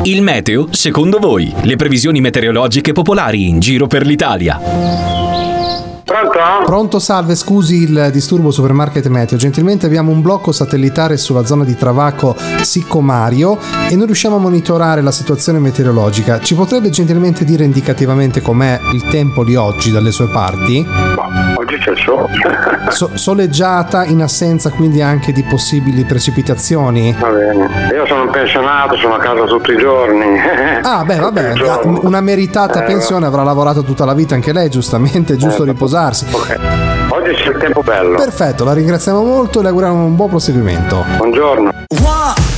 Il meteo, secondo voi? Le previsioni meteorologiche popolari in giro per l'Italia. Pronto? Pronto, salve, scusi il disturbo Supermarket Meteo. Gentilmente abbiamo un blocco satellitare sulla zona di Travacco Siccomario e non riusciamo a monitorare la situazione meteorologica. Ci potrebbe gentilmente dire indicativamente com'è il tempo di oggi dalle sue parti? Oggi c'è il sole. Soleggiata, in assenza quindi anche di possibili precipitazioni? Va bene. Io sono un pensionato, sono a casa tutti i giorni. Ah, beh, vabbè, una meritata pensione, avrà lavorato tutta la vita anche lei, giustamente, è giusto riposarsi. Okay. Oggi c'è il tempo bello. Perfetto, la ringraziamo molto e le auguriamo un buon proseguimento. Buongiorno.